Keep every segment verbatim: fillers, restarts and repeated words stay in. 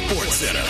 Sports Center.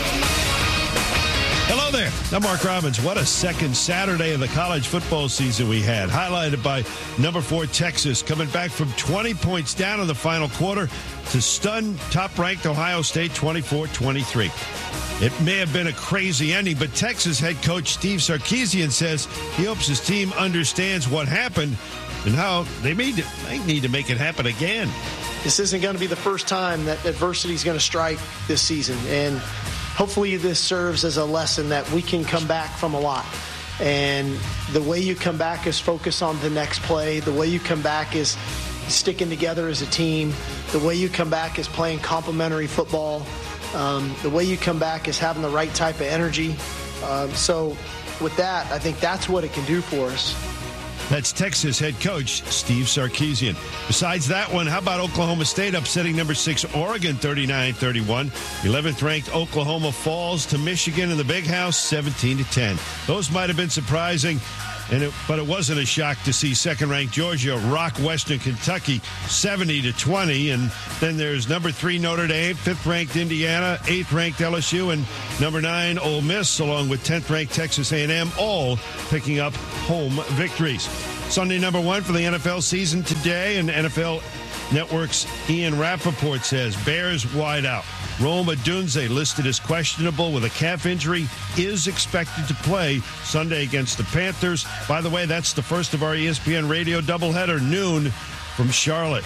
Hello there. I'm Mark Robbins. What a second Saturday of the college football season we had, highlighted by number four Texas coming back from twenty points down in the final quarter to stun top-ranked Ohio State twenty-four twenty-three. It may have been a crazy ending, but Texas head coach Steve Sarkisian says he hopes his team understands what happened and how they may might need to make it happen again. This isn't going to be the first time that adversity is going to strike this season, and hopefully this serves as a lesson that we can come back from a lot. And the way you come back is focus on the next play. The way you come back is sticking together as a team. The way you come back is playing complementary football. Um, the way you come back is having the right type of energy. Um, so with that, I think that's what it can do for us. That's Texas head coach Steve Sarkisian. Besides that one, how about Oklahoma State upsetting number six Oregon thirty-nine thirty-one? eleventh ranked Oklahoma falls to Michigan in the Big House seventeen to ten. Those might have been surprising, and it, but it wasn't a shock to see second-ranked Georgia rock Western Kentucky seventy to twenty. And then there's number three Notre Dame, fifth-ranked Indiana, eighth-ranked L S U, and number nine Ole Miss, along with tenth-ranked Texas A and M, all picking up home victories. Sunday number one for the N F L season today, and N F L Network's Ian Rappaport says Bears wide out. Rome Odunze, listed as questionable with a calf injury, is expected to play Sunday against the Panthers. By the way, that's the first of our E S P N radio doubleheader, noon from Charlotte.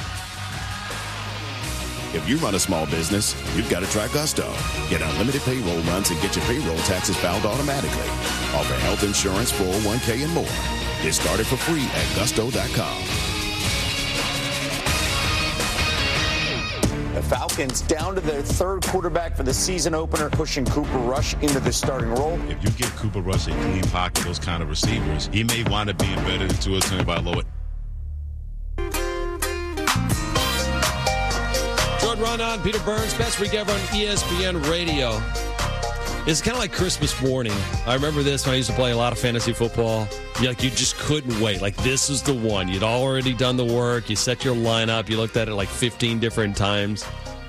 If you run a small business, you've got to try Gusto. Get unlimited payroll runs and get your payroll taxes filed automatically. Offer health insurance, four oh one k, and more. Get started for free at gusto dot com. The Falcons down to their third quarterback for the season opener, pushing Cooper Rush into the starting role. If you give Cooper Rush a clean pocket, those kind of receivers, he may wind up being better than Tua Tagovailoa. Jordan Rondon, Peter Burns, best week ever on E S P N Radio. It's kind of like Christmas morning. I remember this when I used to play a lot of fantasy football. You, like, you just couldn't wait. Like, this is the one. You'd already done the work. You set your lineup. You looked at it like fifteen different times.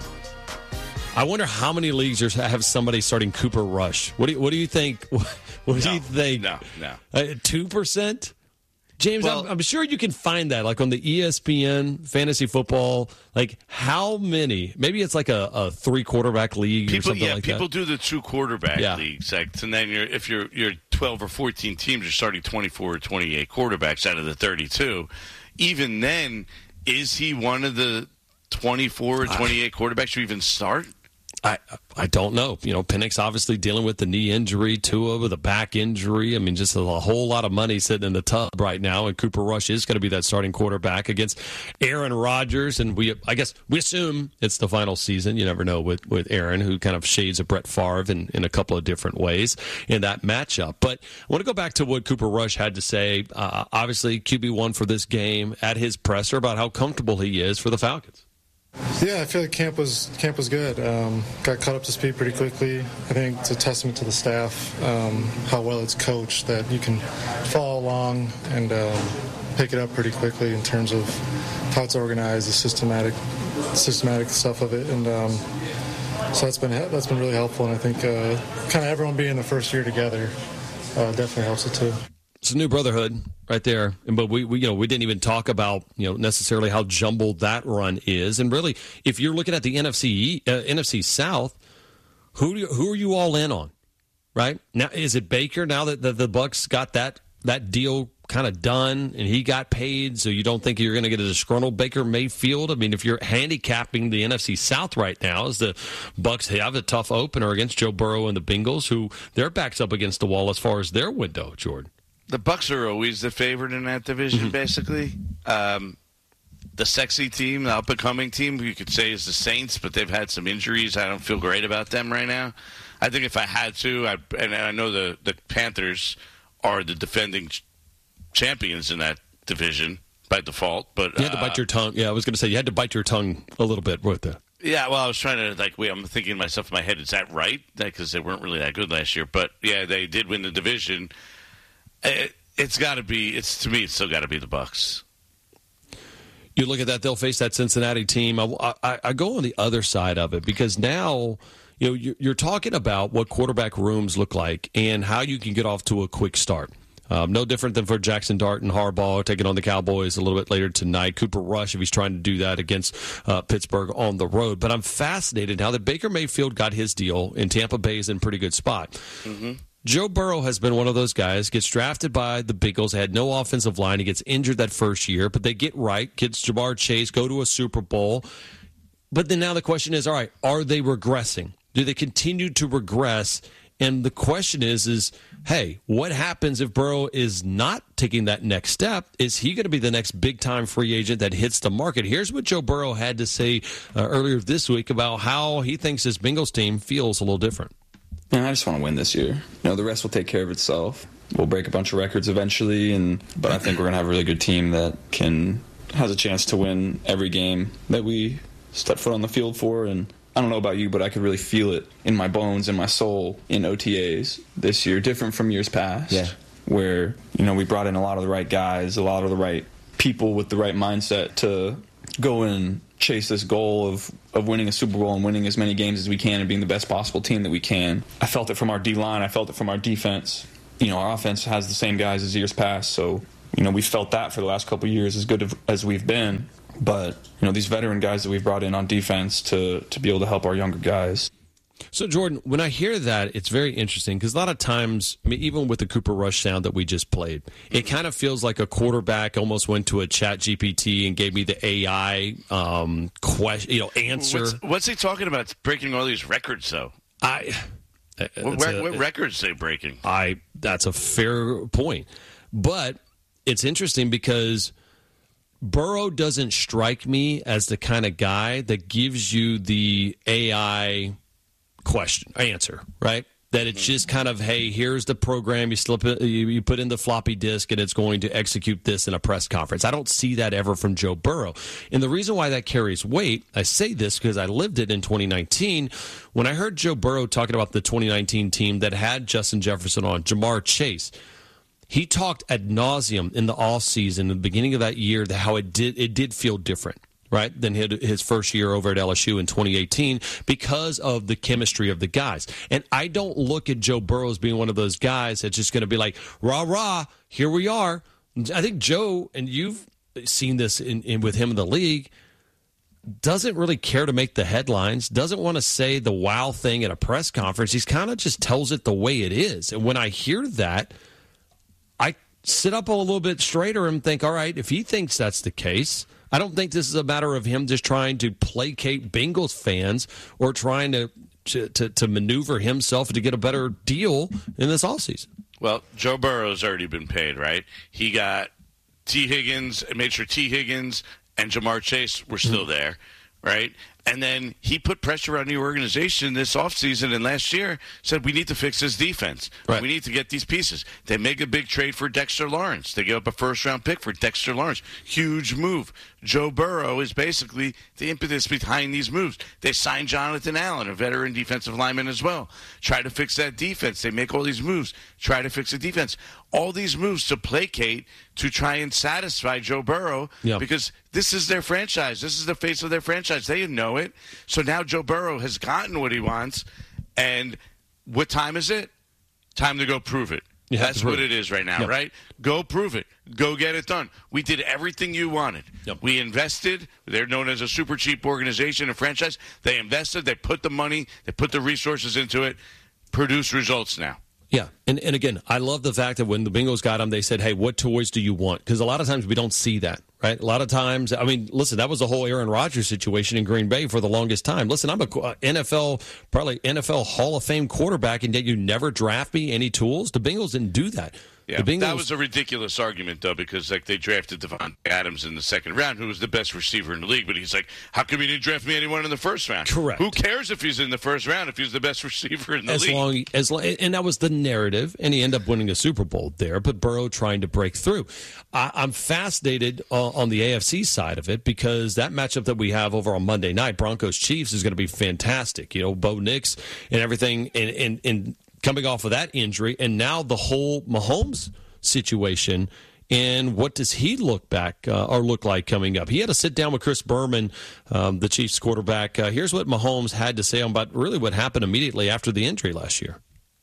I wonder how many leagues have somebody starting Cooper Rush. What do you, what do you think? What do no, you think? No, no. Uh, two percent? James, well, I'm, I'm sure you can find that, like on the E S P N fantasy football. Like, how many? Maybe it's like a, a three quarterback league people, or something yeah, like people that. do the two quarterback yeah. leagues, like, and then you're, if you're you're twelve or fourteen teams, you're starting twenty-four or twenty-eight quarterbacks out of the thirty-two. Even then, is he one of the twenty-four or twenty-eight quarterbacks you even start? I I don't know. You know, Penix obviously dealing with the knee injury, Tua with a back injury. I mean, just a whole lot of money sitting in the tub right now, and Cooper Rush is going to be that starting quarterback against Aaron Rodgers. And we, I guess, we assume it's the final season. You never know with, with Aaron, who kind of shades of Brett Favre in, in a couple of different ways in that matchup. But I want to go back to what Cooper Rush had to say. Uh, obviously, Q B one for this game at his presser about how comfortable he is for the Falcons. Yeah, I feel like camp was camp was good. Um, got caught up to speed pretty quickly. I think it's a testament to the staff, um, how well it's coached, that you can follow along and um, pick it up pretty quickly in terms of how it's organized, the systematic systematic stuff of it, and um, so that's been that's been really helpful. And I think uh, kind of everyone being the first year together uh, definitely helps it too. It's a new brotherhood right there, but we, we, you know, we didn't even talk about, you know, necessarily how jumbled that run is. And really, if you're looking at the N F C uh, N F C South, who do you, who are you all in on, right now? Is it Baker now that the, the Bucs got that that deal kind of done and he got paid, so you don't think you're going to get a disgruntled Baker Mayfield? I mean, if you're handicapping the N F C South right now, as the Bucs have a tough opener against Joe Burrow and the Bengals, who their back's up against the wall as far as their window, Jordan. The Bucs are always the favorite in that division, mm-hmm. basically. Um, the sexy team, the up-and-coming team, you could say is the Saints, but they've had some injuries. I don't feel great about them right now. I think if I had to, I, and I know the, the Panthers are the defending champions in that division by default. But you had to bite uh, your tongue. Yeah, I was going to say you had to bite your tongue a little bit with that. Yeah, well, I was trying to, like, wait, I'm thinking to myself in my head, is that right? Because they weren't really that good last year. But, yeah, they did win the division. It, it's got to be. It's to me. It's still got to be the Bucs. You look at that; they'll face that Cincinnati team. I, I, I go on the other side of it because now, you know, you're, you're talking about what quarterback rooms look like and how you can get off to a quick start. Um, no different than for Jackson Dart and Harbaugh taking on the Cowboys a little bit later tonight. Cooper Rush, if he's trying to do that against uh, Pittsburgh on the road. But I'm fascinated now that Baker Mayfield got his deal and Tampa Bay is in a pretty good spot. Mm-hmm. Joe Burrow has been one of those guys, gets drafted by the Bengals, had no offensive line. He gets injured that first year, but they get right, gets Jamar Chase, go to a Super Bowl. But then now the question is, all right, are they regressing? Do they continue to regress? And the question is, is, hey, what happens if Burrow is not taking that next step? Is he going to be the next big-time free agent that hits the market? Here's what Joe Burrow had to say uh, earlier this week about how he thinks his Bengals team feels a little different. Man, I just want to win this year. You know, the rest will take care of itself. We'll break a bunch of records eventually, and but I think we're going to have a really good team that can has a chance to win every game that we step foot on the field for. And I don't know about you, but I could really feel it in my bones and my soul in O T As this year, different from years past, yeah. where, you know, we brought in a lot of the right guys, a lot of the right people with the right mindset to go and chase this goal of, of winning a Super Bowl and winning as many games as we can and being the best possible team that we can. I felt it from our D-line. I felt it from our defense. You know, our offense has the same guys as years past, so, you know, we felt that for the last couple of years as good as we've been. But, you know, these veteran guys that we've brought in on defense to, to be able to help our younger guys. So, Jordan, when I hear that, it's very interesting because a lot of times, I mean, even with the Cooper Rush sound that we just played, it kind of feels like a quarterback almost went to a Chat G P T and gave me the A I um, question, you know, answer. What's, what's he talking about? It's breaking all these records, though. I what, a, what records are they breaking? I that's a fair point, but it's interesting because Burrow doesn't strike me as the kind of guy that gives you the A I question answer, right? That it's just kind of, hey, here's the program, you slip it, you, you put in the floppy disk and it's going to execute this in a press conference. I don't see that ever from Joe Burrow. And the reason why that carries weight, I say this because I lived it in twenty nineteen when I heard Joe Burrow talking about the twenty nineteen team that had Justin Jefferson on, Jamar Chase. He talked ad nauseum in the offseason, in the beginning of that year, that how it did it did feel different, right, than his first year over at L S U in twenty eighteen because of the chemistry of the guys. And I don't look at Joe Burrow as being one of those guys that's just going to be like, rah, rah, here we are. I think Joe, and you've seen this in, in with him in the league, doesn't really care to make the headlines, doesn't want to say the wow thing at a press conference. He's kind of just tells it the way it is. And when I hear that, I sit up a little bit straighter and think, all right, if he thinks that's the case, I don't think this is a matter of him just trying to placate Bengals fans or trying to to, to, to maneuver himself to get a better deal in this offseason. Well, Joe Burrow's already been paid, right? He got T. Higgins and made sure T. Higgins and Jamar Chase were still there, right? And then he put pressure on the organization this offseason and last year, said we need to fix this defense. Right. We need to get these pieces. They make a big trade for Dexter Lawrence. They give up a first-round pick for Dexter Lawrence. Huge move. Joe Burrow is basically the impetus behind these moves. They signed Jonathan Allen, a veteran defensive lineman as well. Try to fix that defense. They make all these moves. Try to fix the defense. All these moves to placate, to try and satisfy Joe Burrow, yep. because this is their franchise. This is the face of their franchise. They know it. So now Joe Burrow has gotten what he wants, and what time is it? Time to go prove it. That's what it is right now, yep. right? Go prove it. Go get it done. We did everything you wanted. Yep. We invested. They're known as a super cheap organization, a franchise. They invested. They put the money. They put the resources into it. Produce results now. Yeah, and, and again, I love the fact that when the Bengals got him, they said, hey, what toys do you want? Because a lot of times we don't see that, right? A lot of times, I mean, listen, that was the whole Aaron Rodgers situation in Green Bay for the longest time. Listen, I'm a N F L, probably N F L Hall of Fame quarterback, and yet you never draft me any tools? The Bengals didn't do that. Yeah, Bengals, that was a ridiculous argument, though, because like they drafted Devontae Adams in the second round, who was the best receiver in the league. But he's like, how come you didn't draft me anyone in the first round? Correct. Who cares if he's in the first round if he's the best receiver in the as league? Long, as long, and that was the narrative, and he ended up winning a Super Bowl there, but Burrow trying to break through. I, I'm fascinated uh, on the A F C side of it because that matchup that we have over on Monday night, Broncos-Chiefs, is going to be fantastic. You know, Bo Nix and everything, and, and, and coming off of that injury, and now the whole Mahomes situation, And what does he look back uh, or look like coming up? He had a sit down with Chris Berman, um, the Chiefs quarterback. Uh, here's what Mahomes had to say about really what happened immediately after the injury last year.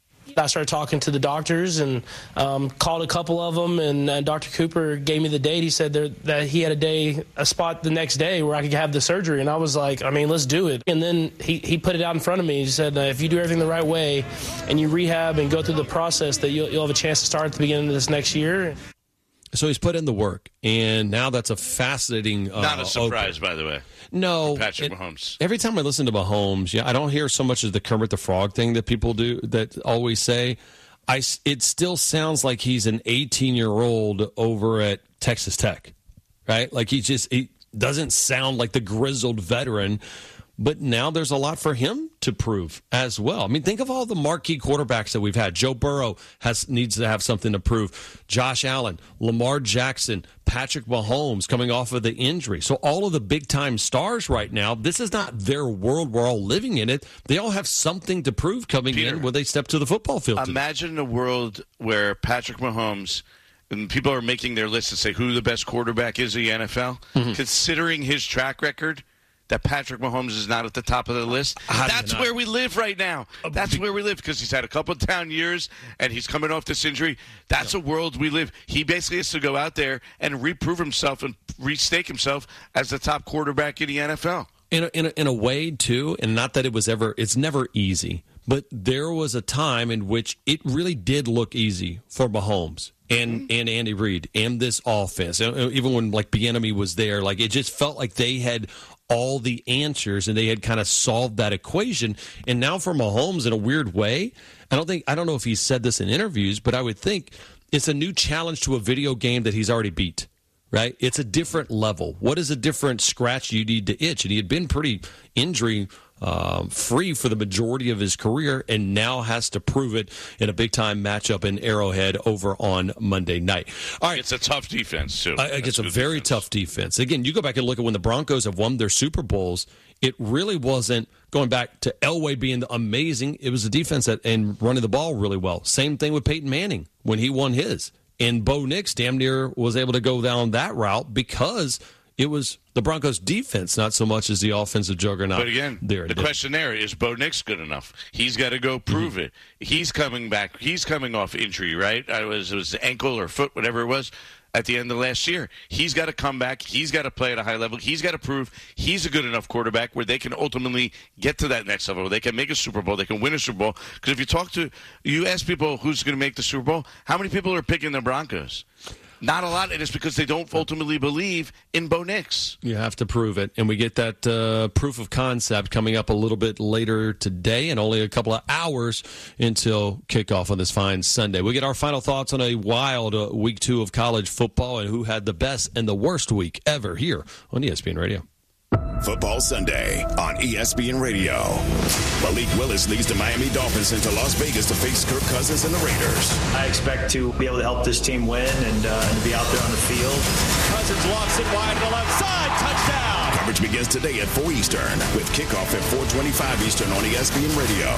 I started talking to the doctors and um, called a couple of them, and uh, Doctor Cooper gave me the date. He said there, that he had a day, a spot the next day where I could have the surgery, and I was like, I mean, let's do it. And then he, he put it out in front of me. He said, uh, if you do everything the right way and you rehab and go through the process, that you'll, you'll have a chance to start at the beginning of this next year. So he's put in the work, and now that's a fascinating uh, Not a surprise, open. by the way. No. Patrick it, Mahomes. Every time I listen to Mahomes, yeah, I don't hear so much as the Kermit the Frog thing that people do, that always say. I, it still sounds like he's an eighteen-year-old over at Texas Tech, right? Like he just he doesn't sound like the grizzled veteran. But now there's a lot for him to prove as well. I mean, think of all the marquee quarterbacks that we've had. Joe Burrow has needs to have something to prove. Josh Allen, Lamar Jackson, Patrick Mahomes coming off of the injury. So all of the big-time stars right now, this is not their world. We're all living in it. They all have something to prove coming Peter, in when they step to the football field. Imagine a world where Patrick Mahomes, and people are making their list to say who the best quarterback is in the N F L, mm-hmm. considering his track record, that Patrick Mahomes is not at the top of the list. How That's where we live right now. That's where we live because he's had a couple of down years and he's coming off this injury. That's a world we live. He basically has to go out there and reprove himself and restake himself as the top quarterback in the N F L. In a, in a, in a way, too, and not that it was ever, it's never easy, but there was a time in which it really did look easy for Mahomes and, mm-hmm. and Andy Reid and this offense. Even when, like, Bieniemy was there, like, it just felt like they had all the answers and they had kind of solved that equation. And now for Mahomes, in a weird way, I don't think, I don't know if he said this in interviews, but I would think it's a new challenge to a video game that he's already beat. Right? It's a different level. What is a different scratch you need to itch? And he had been pretty injury um, free for the majority of his career and now has to prove it in a big-time matchup in Arrowhead over on Monday night. All right. It's a tough defense, too. I, it's a very defense. tough defense. Again, you go back and look at when the Broncos have won their Super Bowls, it really wasn't going back to Elway being amazing. It was the defense that, and running the ball really well. Same thing with Peyton Manning when he won his. And Bo Nix damn near was able to go down that route because it was the Broncos' defense, not so much as the offensive juggernaut. But again, there the question there is, Bo Nix good enough? He's got to go prove mm-hmm. it. He's coming back. He's coming off injury, right? It was, it was ankle or foot, whatever it was, at the end of last year. He's got to come back. He's got to play at a high level. He's got to prove he's a good enough quarterback where they can ultimately get to that next level. They can make a Super Bowl. They can win a Super Bowl. Because if you talk to, you ask people who's going to make the Super Bowl, how many people are picking the Broncos? Not a lot, and it's because they don't ultimately believe in Bo Nix. You have to prove it, and we get that uh, proof of concept coming up a little bit later today, and only a couple of hours until kickoff on this fine Sunday. We get our final thoughts on a wild uh, week two of college football and who had the best and the worst week ever here on E S P N Radio. Football Sunday on E S P N Radio. Malik Willis leads the Miami Dolphins into Las Vegas to face Kirk Cousins and the Raiders. I expect to be able to help this team win and, uh, and to be out there on the field. Cousins lofts it wide to the left side. Touchdown. Coverage begins today at four Eastern with kickoff at four twenty-five Eastern on E S P N Radio.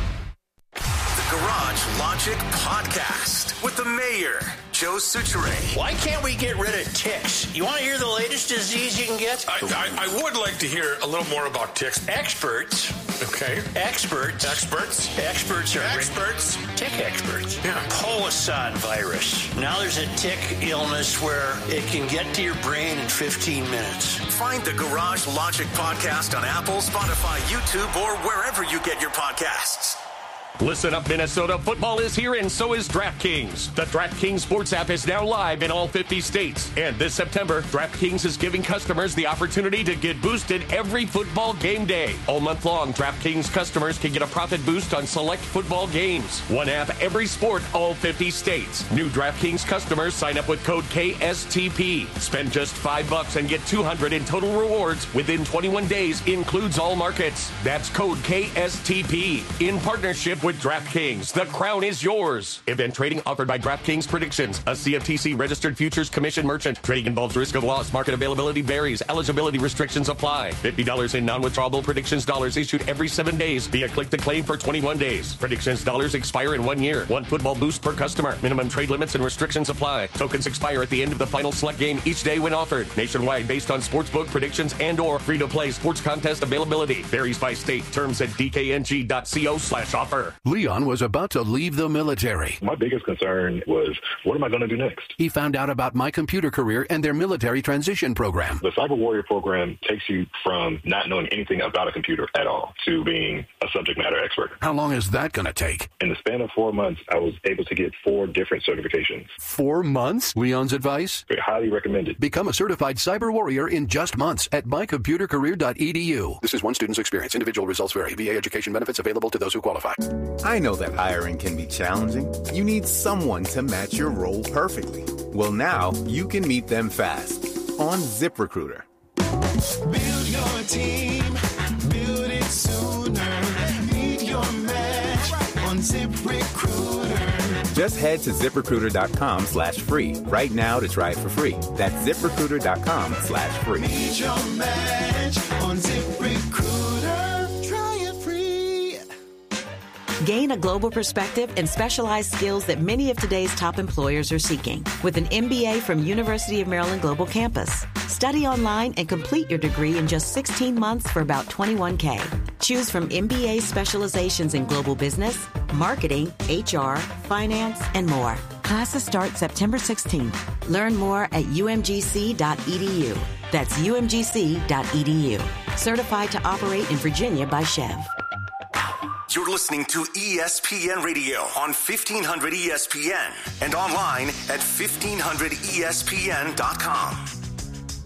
The Garage Logic Podcast with the mayor, Joe Soucheray. Why can't we get rid of ticks? You want to hear the latest disease you can get? I, I, I would like to hear a little more about ticks. Experts. Okay. Experts. Experts. Experts are experts. Tick experts. Yeah. Powassan virus. Now there's a tick illness where it can get to your brain in fifteen minutes. Find the Garage Logic Podcast on Apple, Spotify, YouTube, or wherever you get your podcasts. Listen up, Minnesota. Football is here, and so is DraftKings. The DraftKings Sports app is now live in all fifty states. And this September, DraftKings is giving customers the opportunity to get boosted every football game day. All month long, DraftKings customers can get a profit boost on select football games. One app, every sport, all fifty states. New DraftKings customers sign up with code K S T P. Spend just five bucks and get two hundred in total rewards within twenty-one days. Includes all markets. That's code K S T P in partnership with with DraftKings. The crown is yours. Event trading offered by DraftKings Predictions, a C F T C-registered futures commission merchant. Trading involves risk of loss. Market availability varies. Eligibility restrictions apply. fifty dollars in non-withdrawable Predictions dollars issued every seven days via click-to-claim for twenty-one days. Predictions dollars expire in one year. One football boost per customer. Minimum trade limits and restrictions apply. Tokens expire at the end of the final select game each day when offered. Nationwide based on sportsbook predictions and or free-to-play sports contest availability. Varies by state. Terms at d k n g dot co slash offer. Leon was about to leave the military. My biggest concern was, what am I going to do next? He found out about My Computer Career and their military transition program. The Cyber Warrior program takes you from not knowing anything about a computer at all to being a subject matter expert. How long is that going to take? In the span of four months, I was able to get four different certifications. Four months? Leon's advice? Highly recommended. Become a certified cyber warrior in just months at my computer career dot e d u. This is one student's experience. Individual results vary. V A education benefits available to those who qualify. I know that hiring can be challenging. You need someone to match your role perfectly. Well, now you can meet them fast on ZipRecruiter. Build your team, build it sooner. Meet your match on ZipRecruiter. Just head to ZipRecruiter.com slash free right now to try it for free. That's ZipRecruiter.com slash free. Meet your match on ZipRecruiter. Try it free. Gain a global perspective and specialized skills that many of today's top employers are seeking with an M B A from University of Maryland Global Campus. Study online and complete your degree in just sixteen months for about twenty-one thousand dollars. Choose from M B A specializations in global business, marketing, H R, finance, and more. Classes start September sixteenth. Learn more at u m g c dot e d u. That's u m g c dot e d u. Certified to operate in Virginia by Chev. You're listening to E S P N Radio on fifteen hundred E S P N and online at fifteen hundred E S P N dot com.